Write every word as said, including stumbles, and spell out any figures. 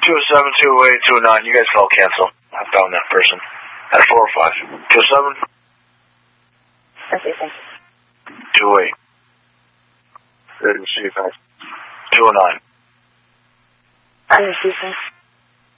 two oh seven, two oh eight, two oh nine. You guys can all cancel. I found that person. At four oh five. two oh seven? Okay, thanks. two oh eight. Good, see you guys. two oh nine. I didn't see things.